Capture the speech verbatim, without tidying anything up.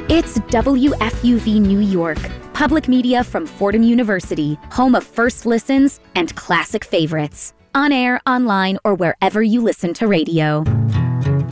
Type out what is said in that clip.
It's W F U V New York, public media from Fordham University, home of first listens and classic favorites. On air, online, or wherever you listen to radio.